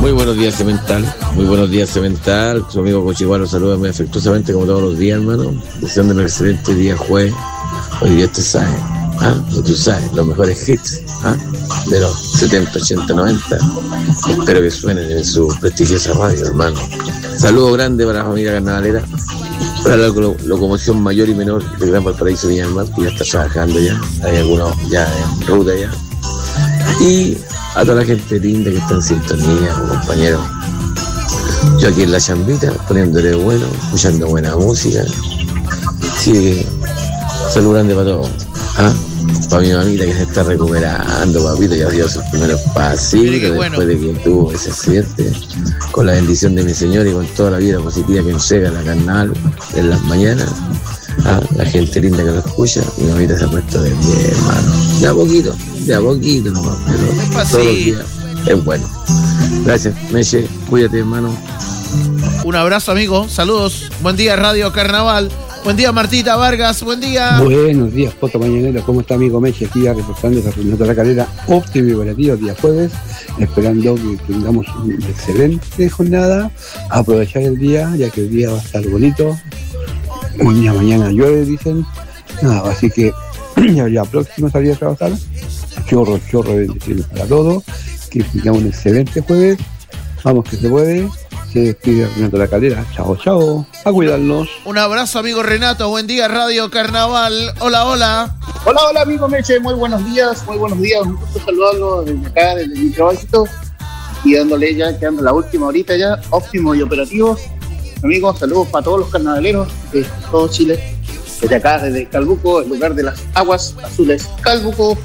Muy buenos días, Cemental. Muy buenos días, Cemental. Su amigo Cochiguaro saluda muy afectuosamente, como todos los días, hermano. Deseándole un excelente día jueves. Hoy día usted sabe, tú sabes, los mejores hits de los 70, 80, 90. Espero que suenen en su prestigiosa radio, hermano. Saludo grande para la familia carnavalera, para la locomoción mayor y menor del Gran Valparaíso Viña del Mar, que ya está trabajando ya. Hay algunos ya en ruta ya. Y a toda la gente linda que está en sintonía, compañeros. Yo aquí en la chambita, poniéndole bueno, escuchando buena música. Sí, salud grande para todos. Para mi mamita que se está recuperando, papito, ya dio sus primeros pasitos después de que tuvo ese accidente. Con la bendición de mi Señor y con toda la vida positiva que entrega la carnal en las mañanas. La gente linda que lo escucha, mi mamita se ha puesto de pie, hermano. De a poquito nomás, pero todos los días es bueno. Gracias, Meche, cuídate, hermano. Un abrazo, amigo, saludos, buen día, Radio Carnaval. Buen día, Martita Vargas, buen día. Buenos días, Poto Mañanero. ¿Cómo está, amigo Meche? Aquí ya reportando esa reunión de la calera óptima y operativa día jueves, esperando que tengamos una excelente jornada, aprovechar el día, ya que el día va a estar bonito. Un día mañana llueve, dicen. Nada, así que ya próximo salir a trabajar. Chorro de bendiciones para todos. Que tengamos un excelente jueves. Vamos que se puede. Se despide Renato La Calera. Chao. A cuidarnos. Un abrazo, amigo Renato. Buen día, Radio Carnaval. Hola. Hola, amigo Meche. Muy buenos días. Un gusto saludarlo desde acá, desde mi trabajito. Y dándole ya, quedando la última horita ya, óptimo y operativo. Amigos, saludos para todos los carnavaleros de todo Chile. Desde acá, desde Calbuco, el lugar de las aguas azules. Calbuco.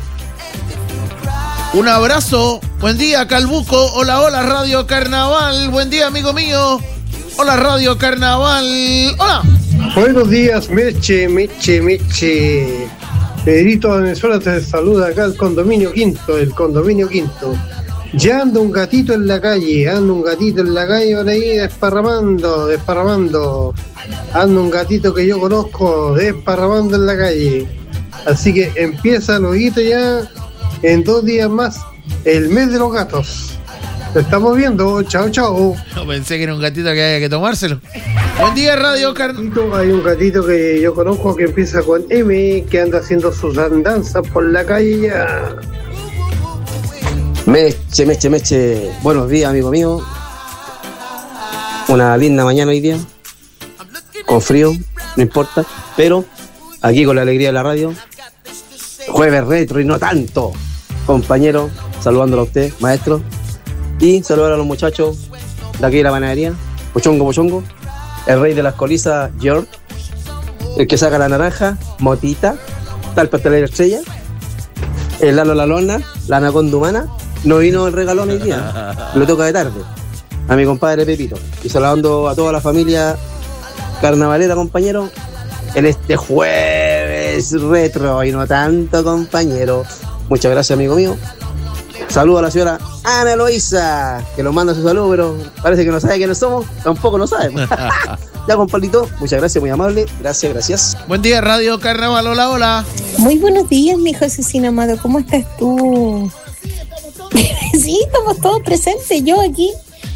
Un abrazo, buen día, Calbuco. Hola, Radio Carnaval. Buen día, amigo mío. Hola, Radio Carnaval. Hola. Buenos días, Meche. Pedrito de Venezuela te saluda acá, el condominio quinto. Ya anda un gatito en la calle por ahí desparramando. Anda un gatito que yo conozco desparramando en la calle. Así que empieza el ojito ya. En 2 días más, el mes de los gatos. Lo estamos viendo. Chao. No pensé que era un gatito que había que tomárselo. Buen día, Radio Carnaval. Hay un gatito que yo conozco que empieza con M, que anda haciendo sus andanzas por la calle ya. Meche. Buenos días, amigo mío. Una linda mañana hoy día. Con frío, no importa. Pero aquí con la alegría de la radio. Jueves retro y no tanto. Compañero, saludándolo a usted, maestro. Y saludar a los muchachos de aquí de la panadería. Pochongo. El rey de las colizas, George. El que saca la naranja, Motita. Tal pastelera estrella. El Lalo La Lona, la anaconda humana. No vino el regalón hoy día. Lo toca de tarde. A mi compadre Pepito. Y saludando a toda la familia carnavalera, compañero. En este jueves retro y no tanto, compañero. Muchas gracias, amigo mío. Saludo a la señora Ana Eloísa, que nos manda su saludo, pero parece que no sabe quiénes somos. Tampoco lo sabe. Ya, compadrito, muchas gracias, muy amable. Gracias. Buen día, Radio Carnaval. Hola. Muy buenos días, mi hijo asesino amado. ¿Cómo estás tú? Sí, estamos todos presentes. Yo aquí.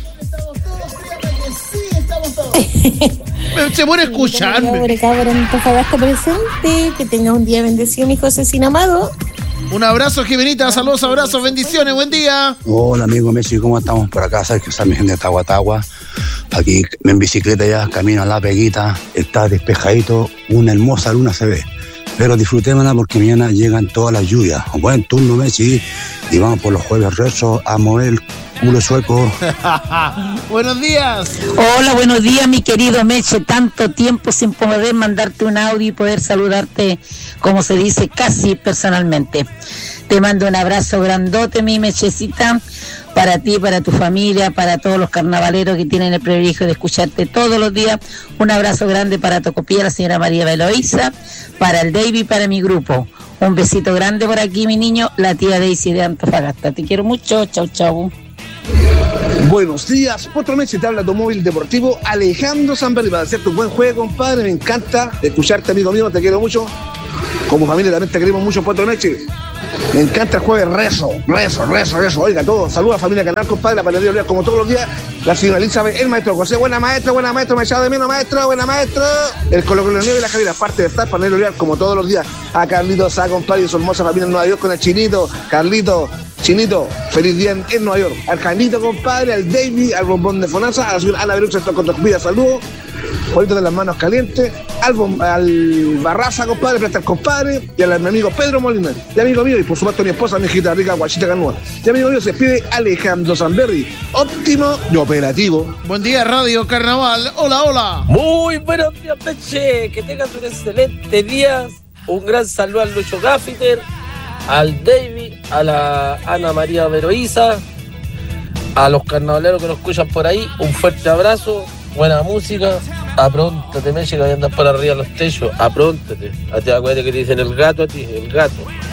Se pone a escucharme. Cabrón, Antofagasta presente. Que tenga un día bendecido, mi hijo asesino amado. Un abrazo, Jimenita. Saludos, abrazos, bendiciones. Buen día. Hola, amigo Messi, ¿cómo estamos por acá? Sabes que está mi gente de Tahuatahua. Aquí en bicicleta ya, camino a La Peguita. Está despejadito, una hermosa luna se ve. Pero disfrutémosla porque mañana llegan todas las lluvias. Buen turno, Messi. Y vamos por los jueves rezos a mover el culo sueco. Buenos días. Hola, buenos días, mi querido Meche. Tanto tiempo sin poder mandarte un audio y poder saludarte, como se dice, casi personalmente. Te mando un abrazo grandote, mi Mechecita, para ti, para tu familia, para todos los carnavaleros que tienen el privilegio de escucharte todos los días. Un abrazo grande para Tocopilla, la señora María Eloísa, para el David, para mi grupo. Un besito grande por aquí, mi niño, la tía Daisy de Antofagasta. Te quiero mucho. Chau. Buenos días, Potro Meche, te habla Automóvil Deportivo Alejandro Samberry para hacerte un buen juego, compadre. Me encanta escucharte, amigo mío, te quiero mucho. Como familia también te queremos mucho, Potro Meche. Me encanta el jueves, rezo. Oiga, todo. Saludos a familia Canal, compadre, la panadería Olivar, como todos los días. La señora Elizabeth, el maestro José, buena maestra, me echaba de menos, maestro, buena maestra. El Colo Colo Nieve y la Javiera, parte de estar, panadería Olivar, como todos los días. A Carlitos, a compadre y su hermosa familia en Nueva York con el Chinito. Carlito, Chinito, feliz día en Nueva York. Al Janito, compadre, al David, al Bombón de Fonasa, a la señora Ana Berucha, con tu vida, saludos. Juanito de las manos calientes, al Barraza, compadre, presta el compadre, y al mi amigo Pedro Molina, y amigo mío, y por supuesto mi esposa, mi hijita rica, Guachita Canúa. Y amigo mío, se despide Alejandro Zamberri, óptimo y operativo. Buen día, Radio Carnaval. Hola. Muy buenos días, Meche. Que tengas un excelente día. Un gran saludo al Lucho Gaffiter, al David, a la Ana María Veroiza, a los carnavaleros que nos escuchan por ahí. Un fuerte abrazo. Buena música, apróntate, Meche, que voy a andar por arriba de los techos, apróntate. A ti acuérdate que te dicen el gato a ti, el gato.